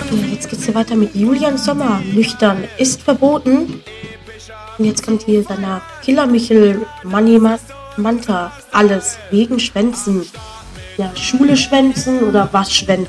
Ja, jetzt geht's hier weiter mit Julian Sommer. Nüchtern ist verboten. Und jetzt kommt hier danach Killer Michel, Manta. Alles wegen Schwänzen. Ja, Schule schwänzen oder was schwänzen?